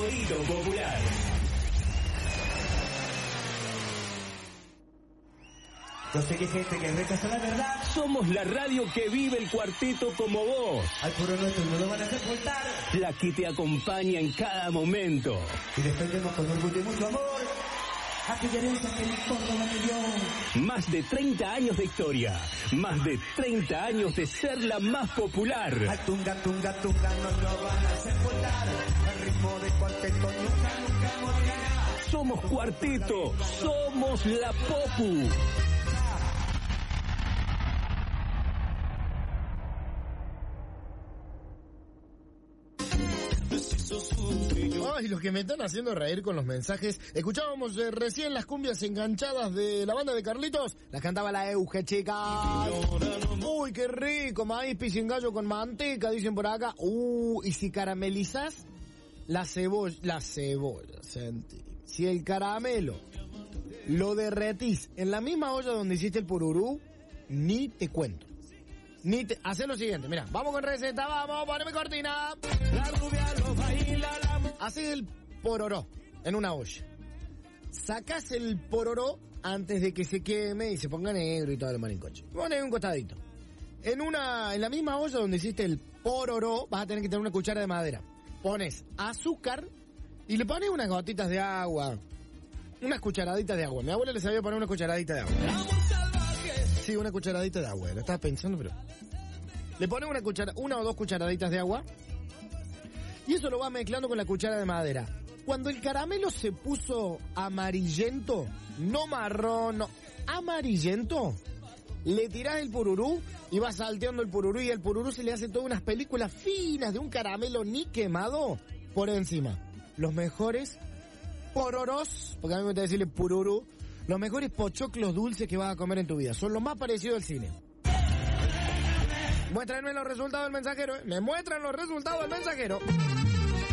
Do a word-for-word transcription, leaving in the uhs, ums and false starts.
oído popular. Yo sé que hay gente que rechaza la verdad. Somos la radio que vive el cuarteto como vos. Al puro nuestro no lo van a sepultar. La que te acompaña en cada momento. Y defendemos con orgullo y mucho amor aquella herencia que el Córdoba me dio. Más de treinta años de historia. Más de treinta años de ser la más popular. Al tunga, tunga, tunga no lo van a sepultar. Al ritmo de cuarteto nunca, nunca morirá. Somos cuarteto. Somos la popu. Ay, los que me están haciendo reír con los mensajes. Escuchábamos eh, recién las cumbias enganchadas de la banda de Carlitos. Las cantaba la Euge, chicas. Uy, qué rico. Maíz pisingallo con manteca, dicen por acá. Uh, y si caramelizás la cebolla, la cebolla, sentí. Si el caramelo lo derretís en la misma olla donde hiciste el pururú, ni te cuento. Ni te... Hacé lo siguiente, mira, vamos con receta, vamos, poneme cortina. La rubia lo baila, la... Hacé el pororó en una olla. Sacás el pororó antes de que se queme y se ponga negro y todo el marincoche. Pones un costadito. En una, en la misma olla donde hiciste el pororó, vas a tener que tener una cuchara de madera. Pones azúcar y le pones unas gotitas de agua. Unas cucharaditas de agua. Mi abuela le sabía poner una cucharadita de agua. Sí, una cucharadita de agua, lo estaba pensando, pero... Le pones una cuchara, una o dos cucharaditas de agua y eso lo vas mezclando con la cuchara de madera. Cuando el caramelo se puso amarillento, no marrón, no, amarillento, le tirás el pururú y vas salteando el pururú y al pururú se le hace todas unas películas finas de un caramelo ni quemado por encima. Los mejores pororos, porque a mí me gusta decirle pururú, los mejores pochoclos dulces que vas a comer en tu vida. Son los más parecidos al cine. Muéstrenme los resultados del mensajero. ¿eh? Me muestran los resultados del mensajero.